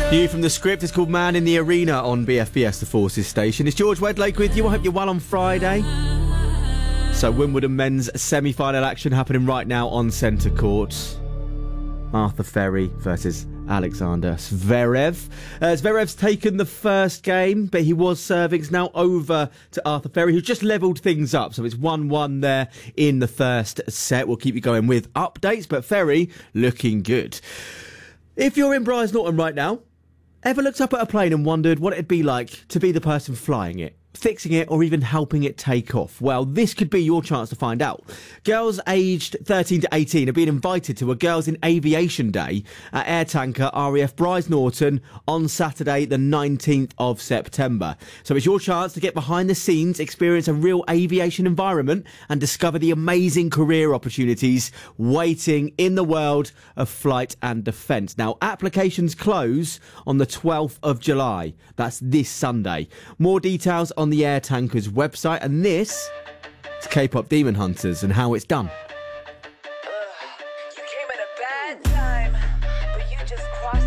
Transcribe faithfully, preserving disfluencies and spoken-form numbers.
New from the script, it's called Man in the Arena on B F B S, the Forces station. It's George Wedlake with you. I hope you're well on Friday. So Wimbledon men's semi-final action happening right now on centre court. Arthur Ferry versus Alexander Zverev. Uh, Zverev's taken the first game, but he was serving. It's now over to Arthur Ferry, who's just levelled things up. So it's one one there in the first set. We'll keep you going with updates, but Ferry looking good. If you're in Brize Norton right now, ever looked up at a plane and wondered what it'd be like to be the person flying it, fixing it, or even helping it take off? Well, this could be your chance to find out. Girls aged thirteen to eighteen are being invited to a Girls in Aviation Day at Air Tanker R A F Brize Norton on Saturday the nineteenth of September. So it's your chance to get behind the scenes, experience a real aviation environment and discover the amazing career opportunities waiting in the world of flight and defence. Now, applications close on the twelfth of July. That's this Sunday. More details on the Air Tankers website, and this is K-pop Demon Hunters and how it's done. Uh, you came at a bad time, but you just crossed